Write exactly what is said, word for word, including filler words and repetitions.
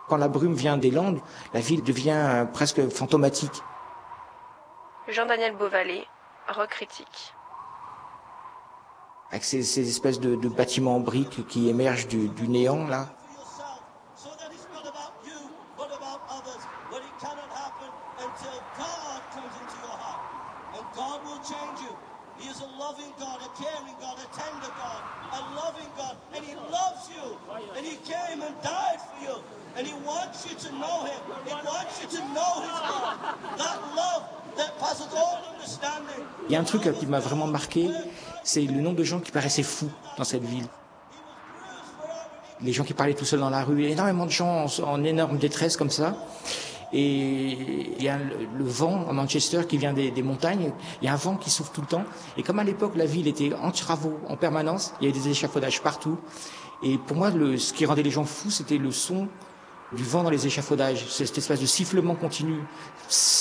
Quand la brume vient des Landes, la ville devient presque fantomatique. Jean-Daniel Beauvalet, rock critique. Avec ces, ces espèces de, de bâtiments en briques qui émergent du, du néant, là. Il y a un truc qui m'a vraiment marqué, c'est le nombre de gens qui paraissaient fous dans cette ville. Les gens qui parlaient tout seuls dans la rue, énormément de gens en, en énorme détresse comme ça. Et il y a le, le vent à Manchester qui vient des, des montagnes, il y a un vent qui souffle tout le temps. Et comme à l'époque la ville était en travaux en permanence, il y avait des échafaudages partout. Et pour moi, le, ce qui rendait les gens fous, c'était le son du vent dans les échafaudages, cette espèce de sifflement continu.